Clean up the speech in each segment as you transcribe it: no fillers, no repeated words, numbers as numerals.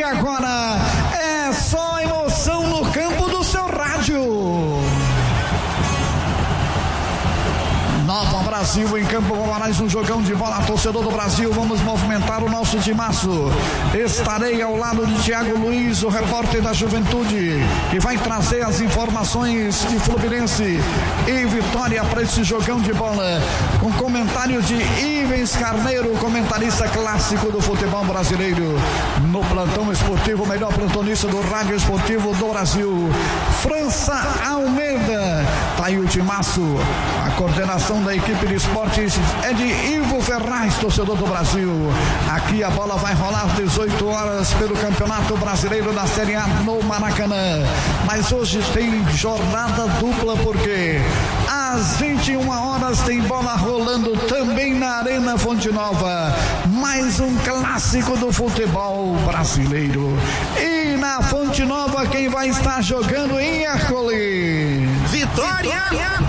agora é só emoção no campo do seu rádio. Nova Brasil em Campo Moraes, um jogão de bola, torcedor do Brasil, vamos movimentar o nosso timaço. Estarei ao lado de Thiago Luiz, o repórter da Juventude, que vai trazer as informações de Fluminense e Vitória para esse jogão de bola, com comentários de Ivens Carneiro, comentarista clássico do futebol brasileiro. No plantão esportivo, o melhor plantonista do rádio esportivo do Brasil, França Almeida. Tá aí o timaço, a coordenação da equipe de esportes é de Ivo Ferraz, torcedor do Brasil. Aqui a bola vai rolar às 18 horas pelo Campeonato Brasileiro da Série A no Maracanã. Mas hoje tem jornada dupla, porque às 21 horas tem bola rolando também na Arena Fonte Nova. Mais um clássico do futebol brasileiro. E na Fonte Nova, quem vai estar jogando em Hércules? Vitória!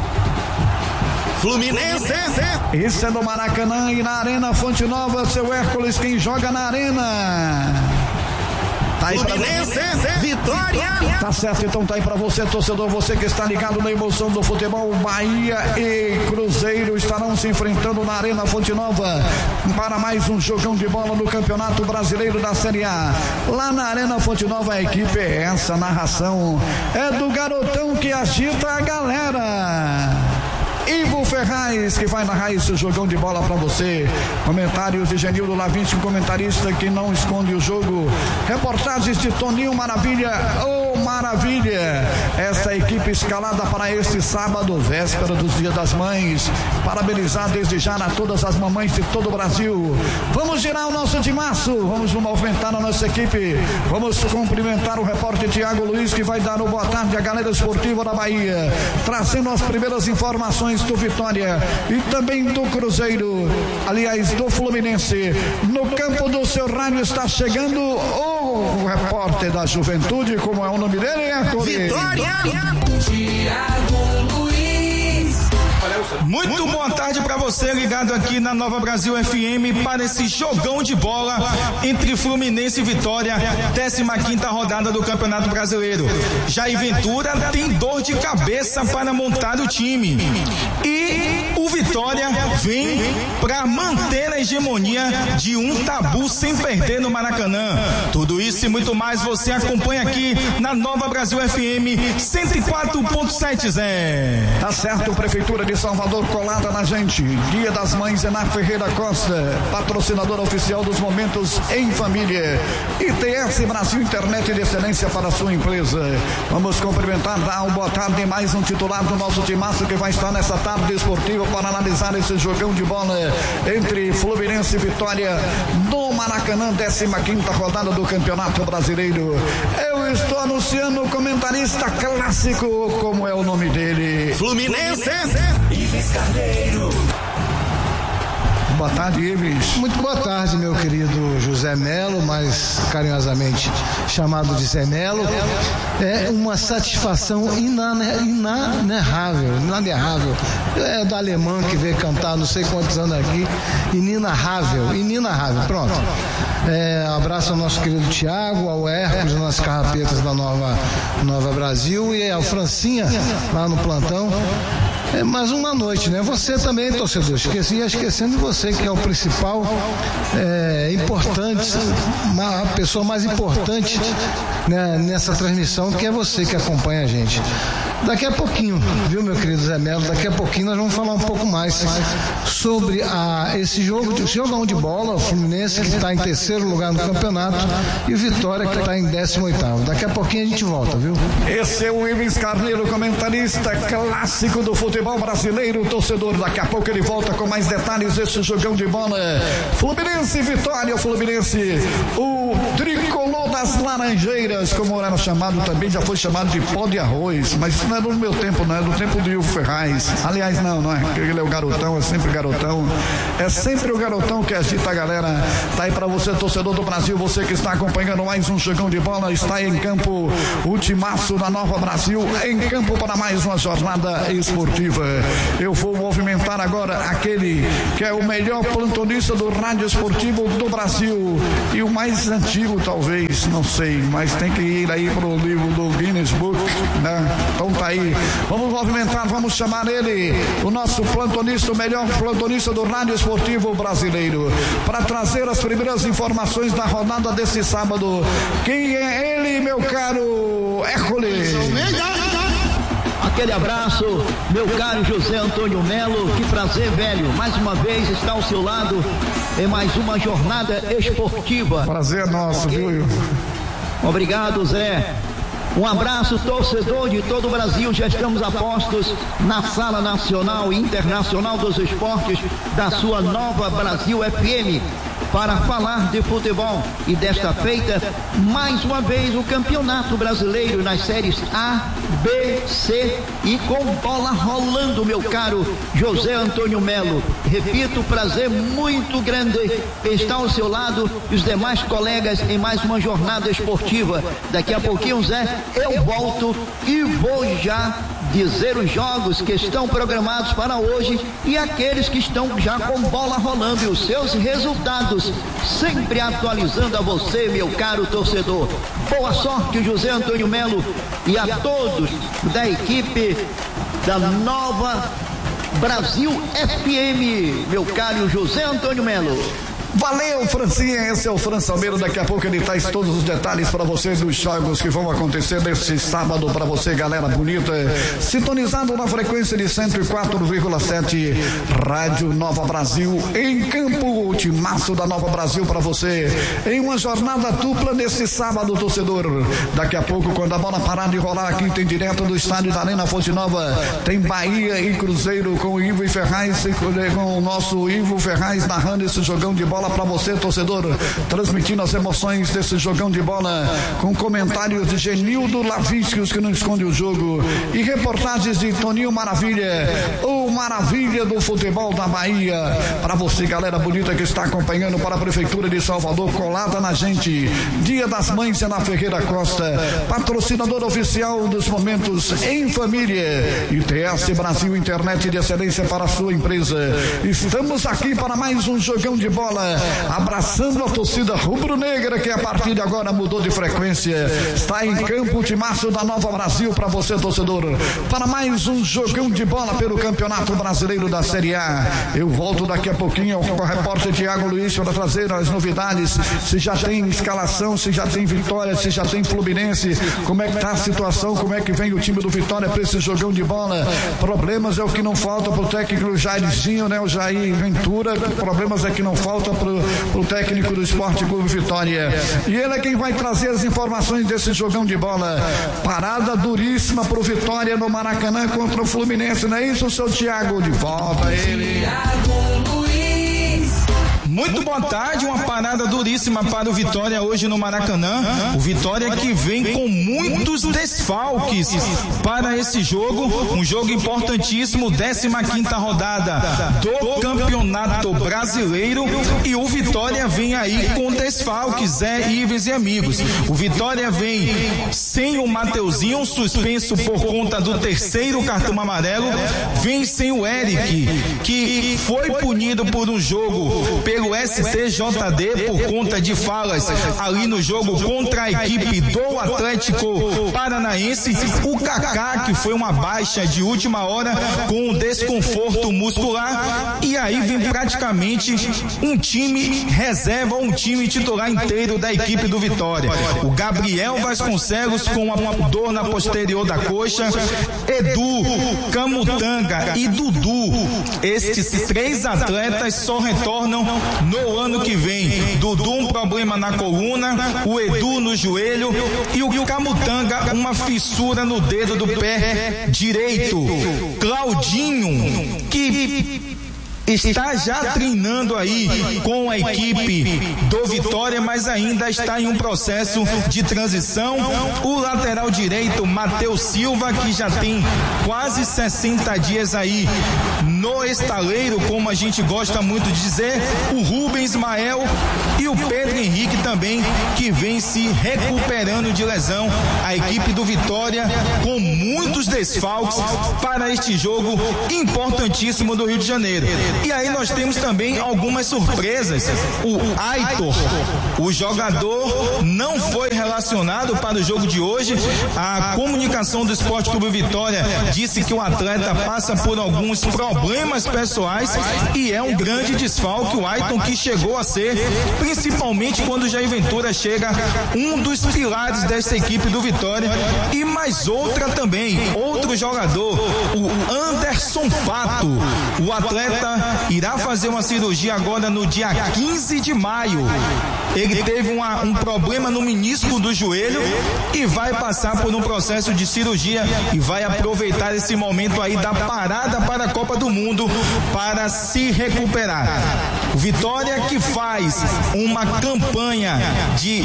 Fluminense. Isso é no Maracanã e na Arena Fonte Nova, seu Hércules, quem joga na Arena. Tá aí Fluminense, Vitória. Tá certo, então tá aí pra você, torcedor, você que está ligado na emoção do futebol. Bahia e Cruzeiro estarão se enfrentando na Arena Fonte Nova para mais um jogão de bola no Campeonato Brasileiro da Série A. Lá na Arena Fonte Nova, a equipe é essa, a narração é do garotão que agita a galera. Ivo Ferraz, que vai narrar esse jogão de bola pra você. Comentários de Genildo Lavinte, um comentarista que não esconde o jogo. Reportagens de Toninho Maravilha. Maravilha, essa equipe escalada para este sábado, véspera dos Dia das Mães. Parabenizar desde já a todas as mamães de todo o Brasil. Vamos girar o nosso timaço, vamos movimentar a nossa equipe, vamos cumprimentar o repórter Thiago Luiz, que vai dar o boa tarde à galera esportiva da Bahia, trazendo as primeiras informações do Vitória e também do Cruzeiro, aliás do Fluminense. No campo do seu rádio está chegando o repórter da Juventude, como é o nome dele? Vitória! Thiago Luiz. Muito boa tarde para você ligado aqui na Nova Brasil FM para esse jogão de bola entre Fluminense e Vitória, 15ª rodada do Campeonato Brasileiro. Jair Ventura tem dor de cabeça para montar o time e o Vitória vem para manter a hegemonia de um tabu sem perder no Maracanã. Tudo isso e muito mais você acompanha aqui na Nova Brasil FM 104.7, Zé. Tá certo, Prefeitura de Salvador colada na gente. Dia das Mães, Enar Ferreira Costa, patrocinadora oficial dos momentos em família. ITS Brasil, internet de excelência para a sua empresa. Vamos cumprimentar, dar uma boa tarde, mais um titular do nosso timaço que vai estar nessa tarde esportiva para analisar esse jogão de bola entre Fluminense e Vitória no Maracanã, 15ª rodada do Campeonato Brasileiro. Eu estou anunciando o comentarista clássico, como é o nome dele? Fluminense. Ivens Carneiro. Boa tarde, Ives. Muito boa tarde, meu querido José Melo, mais carinhosamente chamado de Zé Melo. É uma satisfação inenarrável. É da alemã que veio cantar não sei quantos anos aqui. Inenarrável, pronto. Abraço ao nosso querido Thiago, ao Hércules, nas carrapetas da Nova Brasil, e ao Francinha lá no plantão. É mais uma noite, né? Você também, torcedor, esquecendo de você, que é o principal, importante, a pessoa mais importante, né, nessa transmissão, que é você que acompanha a gente. Daqui a pouquinho, viu, meu querido Zé Melo, daqui a pouquinho nós vamos falar um pouco mais sobre esse jogão de bola, o Fluminense, que está em terceiro lugar no campeonato, e o Vitória, que está em 18º. Daqui a pouquinho a gente volta, viu? Esse é o Ivens Carneiro, comentarista clássico do futebol brasileiro, torcedor. Daqui a pouco ele volta com mais detalhes desse jogão de bola. Fluminense e Vitória, o Fluminense, o tricolor das laranjas Laranjeiras, como era chamado também, já foi chamado de pó de arroz, mas isso não é do meu tempo, não é do tempo do Ilvo Ferraz. Aliás, não é, ele é o garotão, é sempre o garotão que agita a galera. Tá aí pra você, torcedor do Brasil, você que está acompanhando mais um jogão de bola, está em campo o timaço da Nova Brasil, em campo para mais uma jornada esportiva. Eu vou movimentar agora aquele que é o melhor plantonista do rádio esportivo do Brasil e o mais antigo talvez, não sei, mas tem que ir aí pro livro do Guinness Book, né? Então tá aí, vamos movimentar, vamos chamar ele, o nosso plantonista, o melhor plantonista do rádio esportivo brasileiro, para trazer as primeiras informações da rodada desse sábado. Quem é ele, meu caro Hércules? Aquele abraço, meu caro José Antônio Melo, que prazer, velho, mais uma vez estar ao seu lado em mais uma jornada esportiva. Prazer nosso, viu? Obrigado, Zé. Um abraço, torcedor de todo o Brasil. Já estamos a postos na Sala Nacional e Internacional dos Esportes da sua Nova Brasil FM para falar de futebol. E desta feita, mais uma vez, o Campeonato Brasileiro nas séries A, B, C e com bola rolando, meu caro José Antônio Melo. Repito, prazer muito grande estar ao seu lado e os demais colegas em mais uma jornada esportiva. Daqui a pouquinho, Zé, eu volto e vou já dizer os jogos que estão programados para hoje e aqueles que estão já com bola rolando e os seus resultados, sempre atualizando a você, meu caro torcedor. Boa sorte, José Antônio Melo, e a todos da equipe da Nova Brasil FM, meu caro José Antônio Melo. Valeu, Francinha, esse é o Fran Salmeiro. Daqui a pouco ele traz todos os detalhes para vocês dos jogos que vão acontecer neste sábado para você, galera bonita, sintonizado na frequência de 104,7 Rádio Nova Brasil, em campo, o timaço da Nova Brasil para você, em uma jornada dupla nesse sábado, torcedor. Daqui a pouco, quando a bola parar de rolar aqui, tem direto do estádio da Arena Fonte Nova, tem Bahia e Cruzeiro com o Ilvo Ferraz, com o nosso Ilvo Ferraz narrando esse jogão de bola para você, torcedor, transmitindo as emoções desse jogão de bola, com comentários de Genildo Lavícios, que não esconde o jogo, e reportagens de Toninho Maravilha, o Maravilha do futebol da Bahia, para você, galera bonita que está acompanhando, para a Prefeitura de Salvador, colada na gente. Dia das Mães é na Ferreira Costa, patrocinador oficial dos momentos em família, e TS Brasil, internet de excelência para a sua empresa. Estamos aqui para mais um jogão de bola, abraçando a torcida rubro-negra, que a partir de agora mudou de frequência. Está em campo o timaço da Nova Brasil para você, torcedor, para mais um jogão de bola pelo Campeonato Brasileiro da Série A. Eu volto daqui a pouquinho com o repórter Tiago Luiz para trazer as novidades, se já tem escalação, se já tem Vitória, se já tem Fluminense, como é que está a situação, como é que vem o time do Vitória para esse jogão de bola. Problemas é o que não falta para o técnico Jairzinho, né, o Jair Ventura. Problemas é que não falta pro técnico do Esporte Clube Vitória, e ele é quem vai trazer as informações desse jogão de bola. Parada duríssima pro Vitória no Maracanã contra o Fluminense, não é isso, seu Tiago? De volta ele. Muito boa tarde, uma parada duríssima para o Vitória hoje no Maracanã. O Vitória que vem com muitos desfalques para esse jogo, um jogo importantíssimo, 15ª rodada do Campeonato Brasileiro, e o Vitória vem aí com desfalques, Zé, Ives e amigos. O Vitória vem sem o Mateuzinho, suspenso por conta do 3º cartão amarelo, vem sem o Eric, que foi punido por um jogo pelo STJD por conta de falas ali no jogo contra a equipe do Atlético Paranaense. O Kaká, que foi uma baixa de última hora com desconforto muscular, e aí vem praticamente um time reserva, um time titular inteiro da equipe do Vitória. O Gabriel Vasconcelos com uma dor na posterior da coxa, Edu, Camutanga e Dudu. Estes 3 atletas só retornam no ano que vem. Dudu um problema na coluna, o Edu no joelho e o Camutanga uma fissura no dedo do pé direito. Claudinho, que está já treinando aí com a equipe do Vitória, mas ainda está em um processo de transição. O lateral direito, Matheus Silva, que já tem quase 60 dias aí no estaleiro, como a gente gosta muito de dizer, o Rubens Ismael e o Pedro Henrique também, que vem se recuperando de lesão. A equipe do Vitória com muitos desfalques para este jogo importantíssimo do Rio de Janeiro. E aí nós temos também algumas surpresas. O Aitor, o jogador, não foi relacionado para o jogo de hoje. A comunicação do Esporte Clube Vitória disse que o atleta passa por alguns problemas pessoais e é um grande desfalque. O Aitor, que chegou a ser, principalmente quando o Jair Ventura chega, um dos pilares dessa equipe do Vitória. E mais outra também, outro jogador, o Anderson Fato. O atleta irá fazer uma cirurgia agora no dia 15 de maio. Ele teve um problema no menisco do joelho e vai passar por um processo de cirurgia e vai aproveitar esse momento aí da parada para a Copa do Mundo para se recuperar. O Vitória, que faz uma campanha de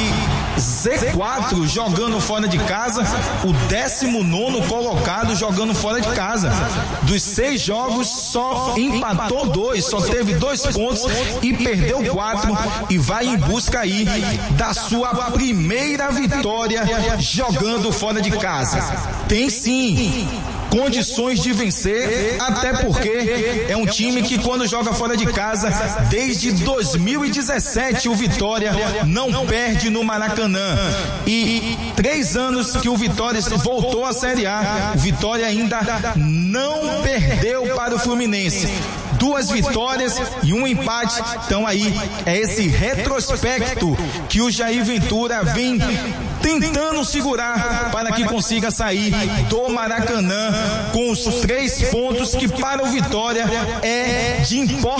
Z4 jogando fora de casa, o 19º colocado jogando fora de casa. Dos 6 jogos só empatou 2, só teve 2 pontos e perdeu 4 e vai em busca aí da sua primeira vitória jogando fora de casa. Tem sim condições de vencer, até porque é um time que, quando joga fora de casa, desde 2017 o Vitória não perde no Maracanã, e 3 anos que o Vitória voltou à Série A, o Vitória ainda não perdeu para o Fluminense. 2 vitórias e 1 empate. Então aí é esse retrospecto que o Jair Ventura vem tentando segurar para que consiga sair do Maracanã com os 3 pontos, que para o Vitória é de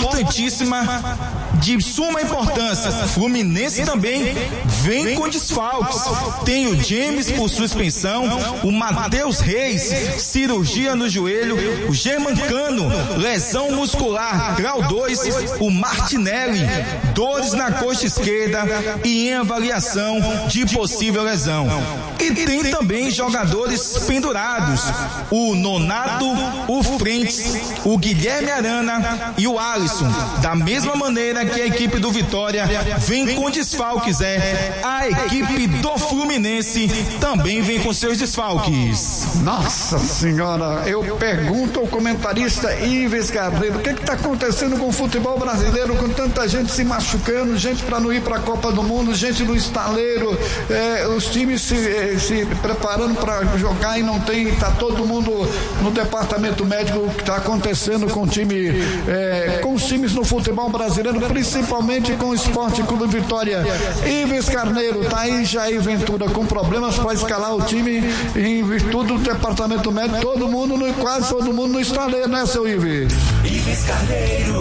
suma importância. Fluminense também vem com desfalques. Tem o James por suspensão, o Matheus Reis, cirurgia no joelho, o Germancano, lesão muscular grau 2, o Martinelli, dores na coxa esquerda e em avaliação de possível lesão. E tem também jogadores pendurados: o Nonato, o Frentes, o Guilherme Arana e o Alisson. Da mesma maneira que a equipe do Vitória vem com desfalques, a equipe do Fluminense também vem com seus desfalques. Nossa senhora, eu pergunto ao comentarista Ives Carneiro, o que está acontecendo com o futebol brasileiro, com tanta gente se machucando, gente para não ir para a Copa do Mundo, gente no estaleiro, os times se preparando para jogar e não tem, está todo mundo no departamento médico. O que está acontecendo com o time, com os times no futebol brasileiro, principalmente com o Esporte Clube Vitória. Ives Carneiro, tá aí Jair Ventura com problemas para escalar o time em virtude do departamento médico, quase todo mundo no estaleiro, né, seu Ives? Ives Carneiro.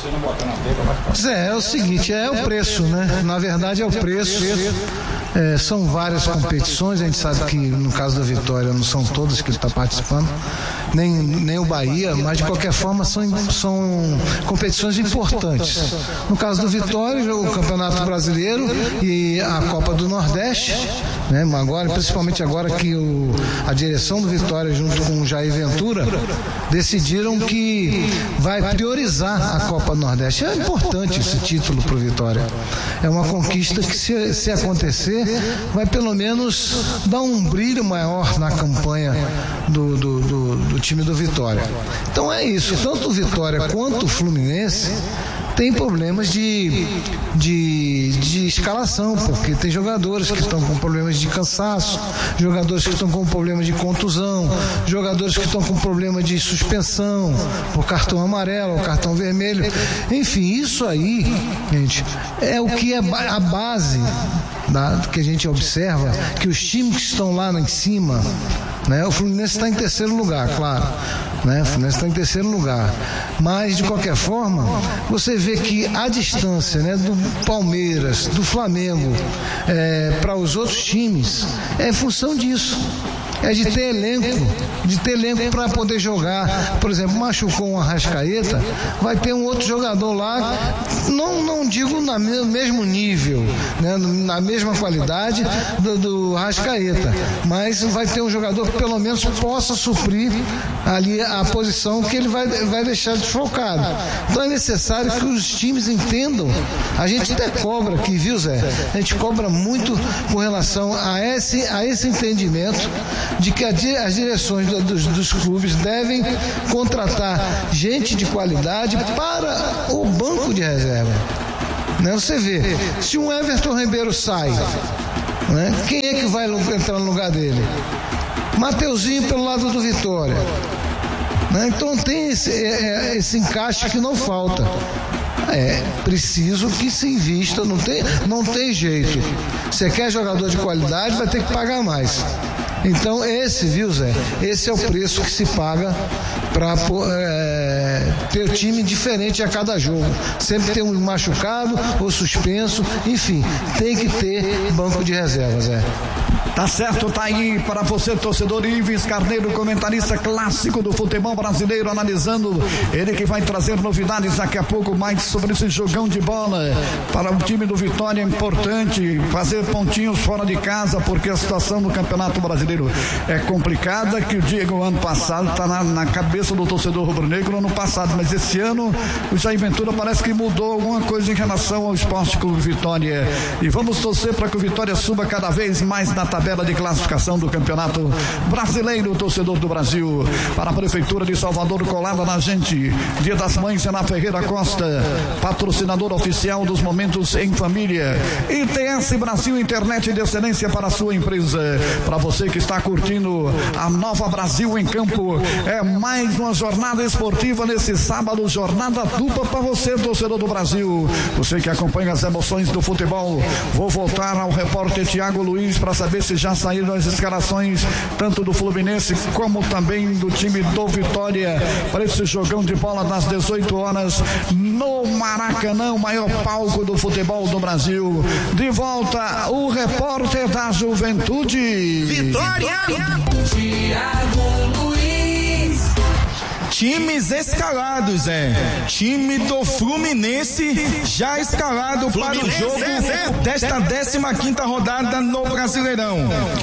É o seguinte, é o preço, né? Na verdade é o preço. São várias competições, a gente sabe que no caso da Vitória não são todas que ele está participando, nem o Bahia, mas de qualquer forma são competições importantes. No caso do Vitória, o Campeonato Brasileiro e a Copa do Nordeste, né? Agora, principalmente agora que a direção do Vitória junto com o Jair Ventura decidiram que vai priorizar a Copa do Nordeste. É importante esse título para o Vitória. É uma conquista que, se acontecer, vai pelo menos dar um brilho maior na campanha do time do Vitória. Então é isso, tanto o Vitória quanto o Fluminense tem problemas de escalação, porque tem jogadores que estão com problemas de cansaço, jogadores que estão com problemas de contusão, jogadores que estão com problema de suspensão por cartão amarelo ou cartão vermelho. Enfim, isso aí, gente, é o que é a base que a gente observa, que os times que estão lá em cima, né? O Fluminense está em terceiro lugar, claro, né? O Fluminense está em terceiro lugar, mas de qualquer forma você vê que a distância, né, do Palmeiras, do Flamengo para os outros times é em função disso. é de ter elenco para poder jogar. Por exemplo, machucou um Arrascaeta, vai ter um outro jogador lá, não digo no mesmo nível, né, na mesma qualidade do Arrascaeta, mas vai ter um jogador que pelo menos possa suprir ali a posição que ele vai deixar desfocado. Então é necessário que os times entendam. A gente até cobra aqui, viu, Zé? A gente cobra muito com relação a esse entendimento de que as direções dos clubes devem contratar gente de qualidade para o banco de reserva. Né? Você vê, se um Everton Ribeiro sai, né? Quem é que vai entrar no lugar dele? Mateuzinho pelo lado do Vitória. Né? Então tem esse encaixe que não falta. É preciso que se invista, não tem jeito. Você quer jogador de qualidade, vai ter que pagar mais. Então viu, Zé? Esse é o preço que se paga para ter time diferente a cada jogo. Sempre tem um machucado ou suspenso, enfim, tem que ter banco de reservas, Zé. Tá certo, tá aí para você, torcedor. Ives Carneiro, comentarista clássico do futebol brasileiro, analisando, ele que vai trazer novidades daqui a pouco mais sobre esse jogão de bola para o time do Vitória. É importante fazer pontinhos fora de casa, porque a situação do Campeonato Brasileiro é complicada, que o Diego ano passado está na cabeça do torcedor rubro-negro ano passado, mas esse ano o Jair Ventura parece que mudou alguma coisa em relação ao Esporte Clube Vitória, e vamos torcer para que o Vitória suba cada vez mais na tabela de classificação do Campeonato Brasileiro. Torcedor do Brasil, para a Prefeitura de Salvador, colada na gente. Dia das Mães é na Ferreira Costa, patrocinador oficial dos Momentos em Família. ITS Brasil, internet de excelência para a sua empresa. Para você que está curtindo a Nova Brasil em Campo, é mais uma jornada esportiva nesse sábado, jornada dupla para você, torcedor do Brasil. Você que acompanha as emoções do futebol. Vou voltar ao repórter Tiago Luiz para saber se já saíram as escalações tanto do Fluminense como também do time do Vitória para esse jogão de bola das 18 horas no Maracanã, o maior palco do futebol do Brasil. De volta o repórter da Juventude. Vitória! Tiago Luiz. Times escalados, time do Fluminense já escalado para o jogo desta 15ª rodada no Brasileirão.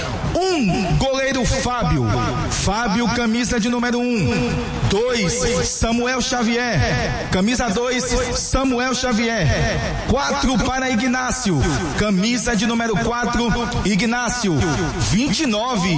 Goleiro Fábio, camisa de número 1. 2, Samuel Xavier, camisa 2, Samuel Xavier. 4 para Ignácio, camisa de número 4, Ignácio. 29,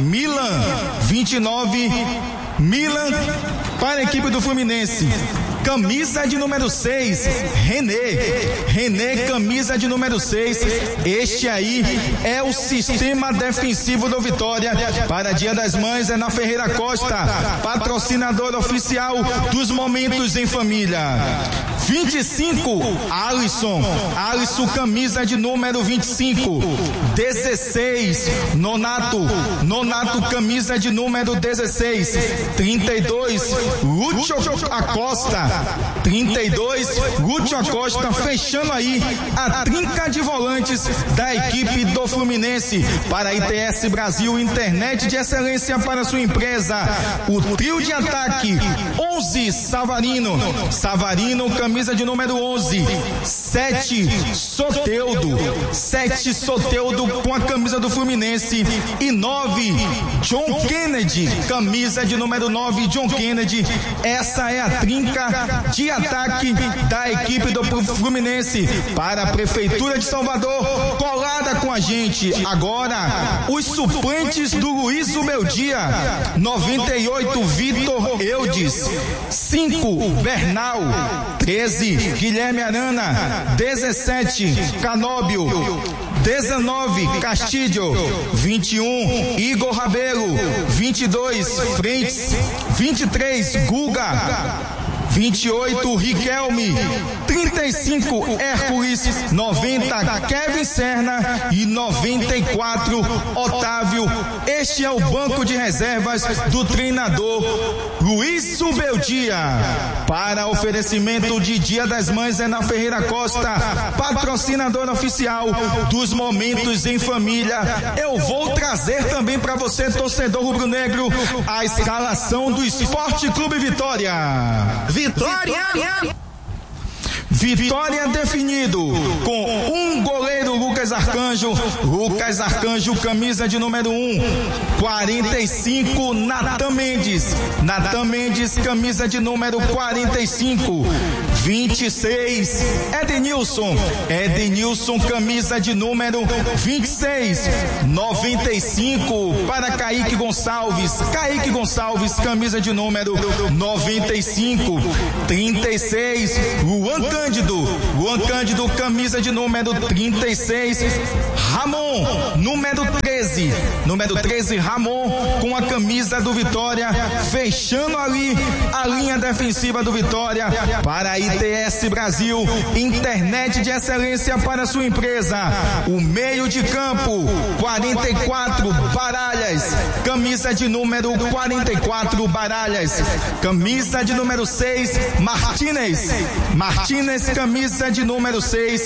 Milan para a equipe do Fluminense. Camisa de número 6, René, camisa de número 6. Este aí é o sistema defensivo do Vitória. Para Dia das Mães é na Ferreira Costa, patrocinador oficial dos Momentos em Família. 25, Alisson, camisa de número 25. 16, Nonato, camisa de número 16. 32, Lúcio Acosta, fechando aí a trinca de volantes da equipe do Fluminense. Para a ITS Brasil, internet de excelência para sua empresa. O trio de ataque: 11, Savarino, camisa de número 11. 7, Soteldo com a camisa do Fluminense. E 9, John Kennedy, camisa de número 9, John Kennedy. Essa é a trinca de ataque da equipe do Fluminense. Para a Prefeitura de Salvador, colada com a gente. Agora, os suplentes do Luiz o Meu Dia. 98, Vitor Eudes. 5, Bernal. 13, Guilherme Arana. 17, Canóbio. 19, Castilho. 21, Igor Rabelo. 22, Frentes. 23, Guga. 28, Riquelme. 35 Hércules, 90 Kevin Serna e 94 Otávio. Este é o banco de reservas do treinador Luiz Subeldia. Para oferecimento de Dia das Mães é na Ferreira Costa, patrocinador oficial dos Momentos em Família. Eu vou trazer também para você, torcedor rubro-negro, a escalação do Esporte Clube Vitória. Vitória definido com um goleiro, Lucas Arcanjo, camisa de número 1, 45, Natan Mendes, camisa de número 45, 26, Edenilson, camisa de número 26, 95, para Kaique Gonçalves, camisa de número 95, 36, Luan Cândido, camisa de número 36, Ramon, número 13, Ramon, com a camisa do Vitória, fechando ali a linha defensiva do Vitória. Para a ITS Brasil, internet de excelência para sua empresa. O meio de campo, 44, Baralhas, camisa de número 44, Baralhas, camisa de número 6, Martínez, camisa de número 6,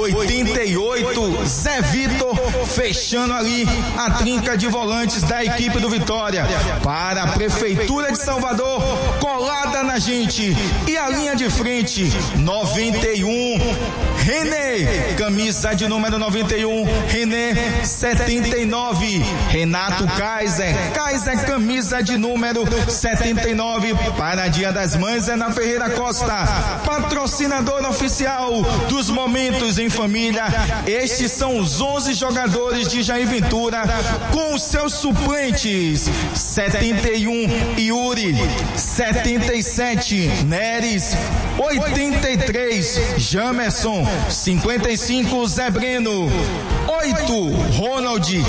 88, Zé Vitor, fechando ali a trinca de volantes da equipe do Vitória. Para a Prefeitura de Salvador, colada na gente, e a linha de frente, 91, René, camisa de número 91, René, 79, Renato Kaiser, camisa de número 79, para Dia das Mães é na Ferreira Costa, patrocinador oficial dos Momentos em Família. Estes são os 11 jogadores de Jair Ventura com os seus suplentes: 71 Yuri, 77 Neres, 83 Jamerson, 55 Zé Breno, 8 Ronald,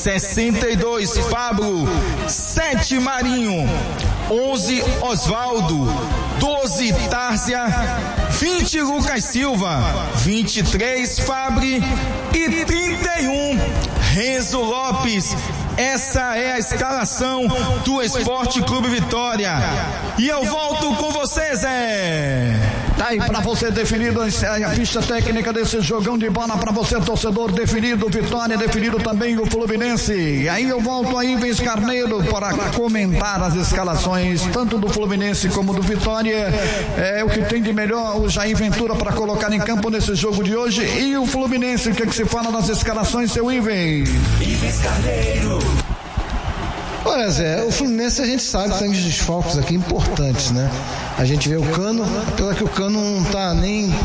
62 Pablo, 7 Marinho, 11 Osvaldo, 12 Tárcia, 20 Lucas Silva, 23 Fabre e 31 Renzo Lopes. Essa é a escalação do Esporte Clube Vitória. E eu volto com você, Zé. Tá aí pra você definido a ficha técnica desse jogão de bola pra você, torcedor, definido Vitória, definido também o Fluminense. E aí eu volto aí, Ives Carneiro, para comentar as escalações tanto do Fluminense como do Vitória. É o que tem de melhor o Jair Ventura para colocar em campo nesse jogo de hoje. E o Fluminense, o que se fala das escalações, seu Ives? Ives Carneiro. Olha, Zé, o Fluminense a gente sabe que tem uns desfalques aqui importantes, né? A gente vê o Cano, apesar que o Cano não está nem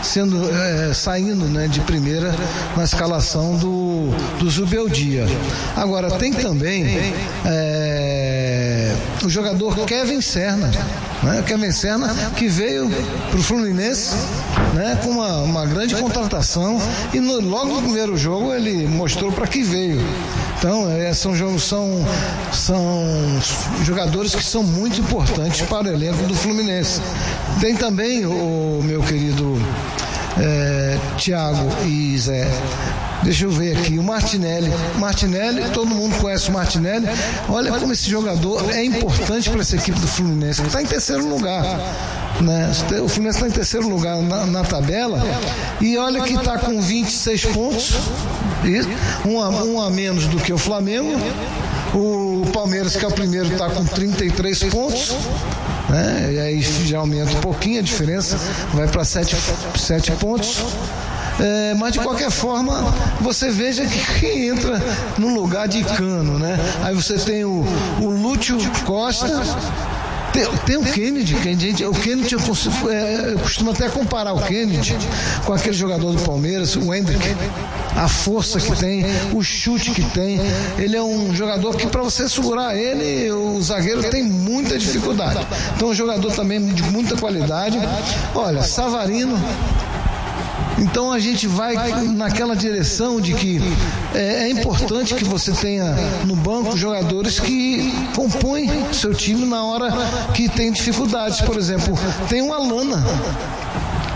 saindo, né, de primeira na escalação do Zubeldia. Agora, tem também o jogador Kevin Serna, né? Kevin Serna, que veio para o Fluminense, né, com uma grande contratação, e logo no primeiro jogo ele mostrou para que veio. Então, são jogadores que são muito importantes para o elenco do Fluminense. Tem também o meu querido Thiago e Zé. Deixa eu ver aqui, o Martinelli, todo mundo conhece o Martinelli. Olha como esse jogador é importante para essa equipe do Fluminense, que está em terceiro lugar, né? O Fluminense está em terceiro lugar na tabela, e olha que está com 26 pontos, um a menos do que o Flamengo. O Palmeiras, que é o primeiro, está com 33 pontos, né? E aí já aumenta um pouquinho a diferença, vai para 7 pontos. Mas de qualquer forma, você veja que quem entra no lugar de Cano, né? Aí você tem o Lúcio Costa, tem o Kennedy, o Kennedy eu costumo até comparar o Kennedy com aquele jogador do Palmeiras, o Hendrick. A força que tem, o chute que tem, ele é um jogador que, para você segurar ele, o zagueiro tem muita dificuldade. Então, um jogador também de muita qualidade. Olha, Savarino. Então a gente vai naquela direção de que é importante que você tenha no banco jogadores que compõem seu time na hora que tem dificuldades. Por exemplo, tem o Alana.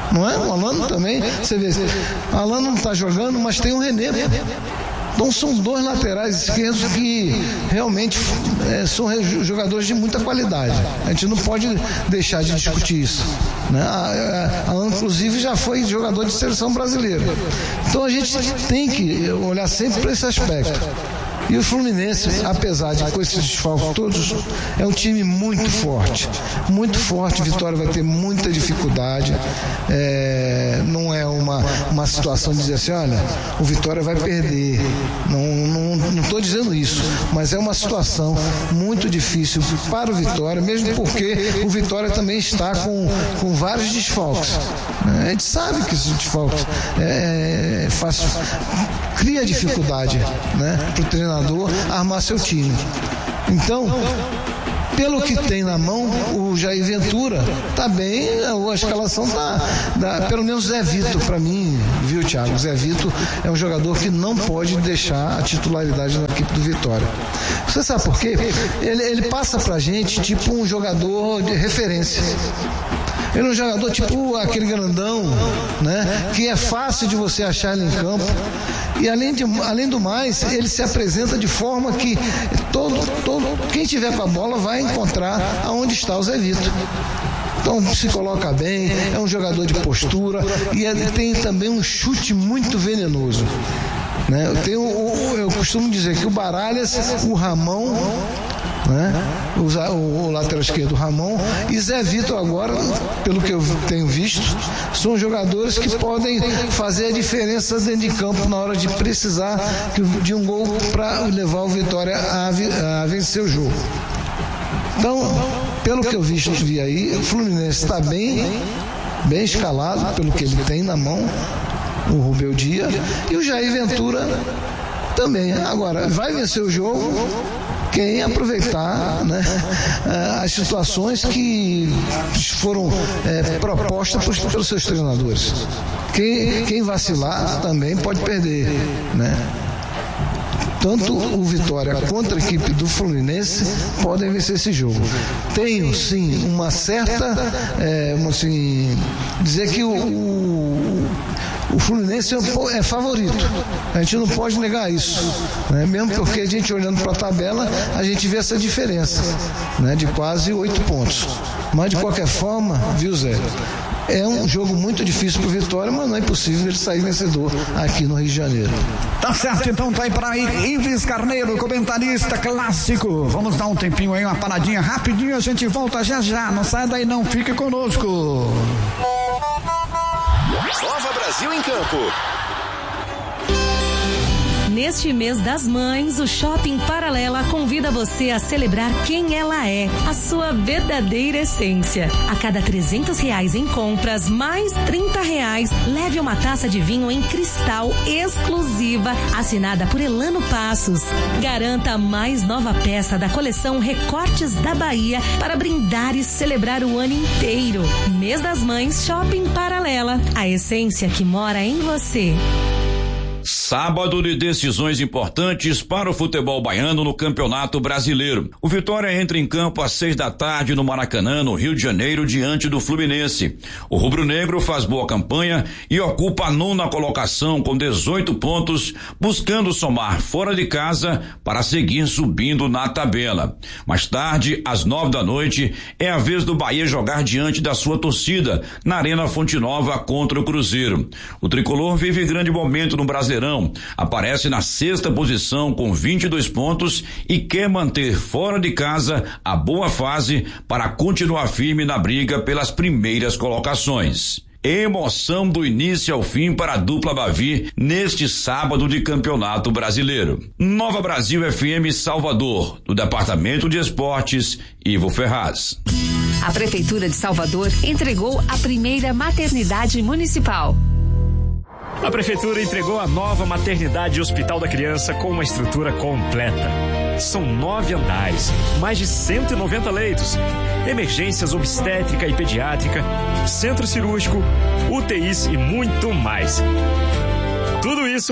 não é? O Alano também, você vê, o Alano não está jogando, mas tem o René. Então são dois laterais esquerdos que realmente são jogadores de muita qualidade. A gente não pode deixar de discutir isso, né? Alano, inclusive, já foi jogador de seleção brasileira. Então a gente tem que olhar sempre para esse aspecto. E o Fluminense, apesar de com esses desfalques todos, é um time muito forte. Muito forte. Vitória vai ter muita dificuldade. Não é uma situação de dizer assim, olha, o Vitória vai perder. Não estou dizendo isso, mas é uma situação muito difícil para o Vitória, mesmo porque o Vitória também está com vários desfalques. A gente sabe que esses desfalques cria dificuldade, né, para o treinador armar seu time. Então, pelo que tem na mão, o Jair Ventura tá bem, a escalação pelo menos Zé Vito, para mim, viu, Thiago? Zé Vito é um jogador que não pode deixar a titularidade na equipe do Vitória. Você sabe por quê? Ele passa pra gente tipo um jogador de referência. Ele é um jogador tipo aquele grandão, né? Que é fácil de você achar ele em campo. E além do mais, ele se apresenta de forma que quem tiver com a bola vai encontrar aonde está o Zé Vito. Então se coloca bem, é um jogador de postura e tem também um chute muito venenoso, né? Eu costumo dizer que o Baralhas, o Ramon, né? O lateral esquerdo Ramon e Zé Vitor agora, pelo que eu tenho visto, são jogadores que podem fazer a diferença dentro de campo na hora de precisar de um gol para levar o Vitória a vencer o jogo. Então, pelo que eu vi aí, o Fluminense está bem escalado pelo que ele tem na mão, o Rubel Dias, e o Jair Ventura também. Agora, vai vencer o jogo quem aproveitar, né, as situações que foram propostas pelos seus treinadores. Quem vacilar também pode perder, né? Tanto o Vitória quanto a equipe do Fluminense podem vencer esse jogo. Tenho, sim, uma certa dizer que o Fluminense é favorito. A gente não pode negar isso, né? Mesmo porque a gente olhando para a tabela, a gente vê essa diferença, né, de quase 8 pontos. Mas de qualquer forma, viu, Zé? É um jogo muito difícil pro Vitória, mas não é impossível ele sair vencedor aqui no Rio de Janeiro. Tá certo, então tá aí pra Ives Carneiro, comentarista clássico. Vamos dar um tempinho aí, uma paradinha rapidinho, a gente volta já. Não sai daí não, fique conosco. Nova Brasil em Campo. Neste mês das mães, o Shopping Paralela convida você a celebrar quem ela é, a sua verdadeira essência. A cada R$300 em compras, mais R$30, leve uma taça de vinho em cristal exclusiva, assinada por Elano Passos. Garanta a mais nova peça da coleção Recortes da Bahia para brindar e celebrar o ano inteiro. Mês das mães, Shopping Paralela, a essência que mora em você. Sábado de decisões importantes para o futebol baiano no Campeonato Brasileiro. O Vitória entra em campo às 6h no Maracanã, no Rio de Janeiro, diante do Fluminense. O rubro-negro faz boa campanha e ocupa a 9ª colocação com 18 pontos, buscando somar fora de casa para seguir subindo na tabela. Mais tarde, às 9h, é a vez do Bahia jogar diante da sua torcida, na Arena Fonte Nova contra o Cruzeiro. O tricolor vive grande momento no Brasileirão. Aparece na 6ª posição com 22 pontos e quer manter fora de casa a boa fase para continuar firme na briga pelas primeiras colocações. Emoção do início ao fim para a dupla Bavi neste sábado de Campeonato Brasileiro. Nova Brasil FM Salvador, do Departamento de Esportes, Ivo Ferraz. A Prefeitura de Salvador entregou a primeira maternidade municipal. A Prefeitura entregou a nova maternidade e Hospital da Criança com uma estrutura completa. São 9 andares, mais de 190 leitos, emergências obstétrica e pediátrica, centro cirúrgico, UTIs e muito mais. Tudo isso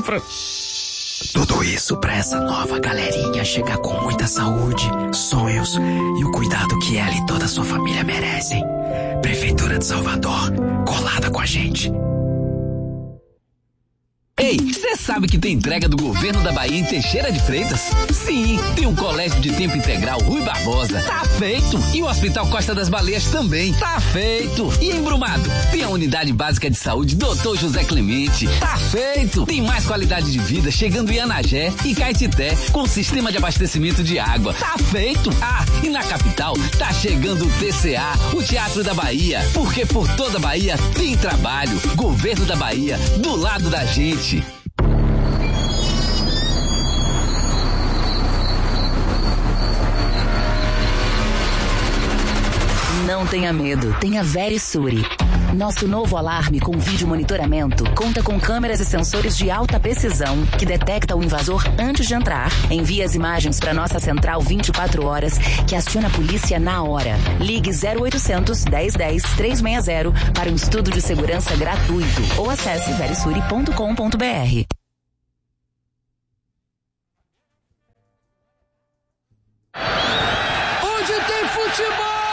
para essa nova galerinha chegar com muita saúde, sonhos e o cuidado que ela e toda a sua família merecem. Prefeitura de Salvador, colada com a gente. Ei, você sabe que tem entrega do governo da Bahia em Teixeira de Freitas? Sim, tem um colégio de tempo integral Rui Barbosa. Tá feito! E o Hospital Costa das Baleias também. Tá feito! E em Brumado, tem a Unidade Básica de Saúde Dr. José Clemente. Tá feito! Tem mais qualidade de vida chegando em Anagé e Caetité com sistema de abastecimento de água. Tá feito! Ah, e na capital tá chegando o TCA, o Teatro da Bahia. Porque por toda a Bahia tem trabalho. Governo da Bahia, do lado da gente. Não tenha medo, tenha Verisure. Nosso novo alarme com vídeo monitoramento conta com câmeras e sensores de alta precisão que detecta o invasor antes de entrar. Envia as imagens para nossa central 24 horas que aciona a polícia na hora. Ligue 0800 1010 360 para um estudo de segurança gratuito ou acesse verisure.com.br. Onde tem futebol